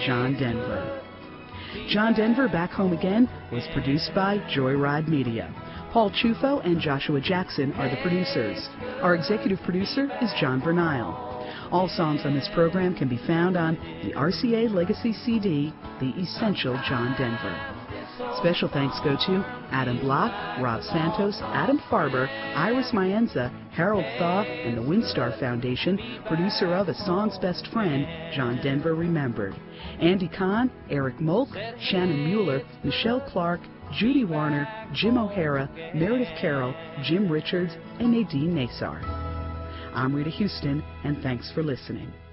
John Denver. John Denver Back Home Again was produced by Joyride Media. Paul Chufo and Joshua Jackson are the producers. Our executive producer is John Bernile. All songs on this program can be found on the RCA Legacy CD, The Essential John Denver. Special thanks go to Adam Block, Rob Santos, Adam Farber, Iris Mayenza, Harold Thaw, and the Windstar Foundation, producer of A Song's Best Friend, John Denver Remembered. Andy Kahn, Eric Molk, Shannon Mueller, Michelle Clark, Judy Warner, Jim O'Hara, Meredith Carroll, Jim Richards, and Nadine Nasar. I'm Rita Houston, and thanks for listening.